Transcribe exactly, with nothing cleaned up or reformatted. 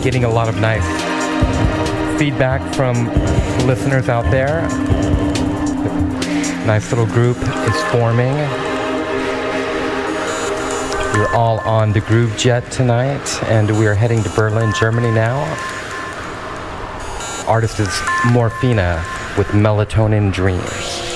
getting a lot of nice feedback from listeners out there. Nice little group is forming. We're all on the Groove Jet tonight, and we are heading to Berlin, Germany now. Artist is Morphina with Melatonin Dreams.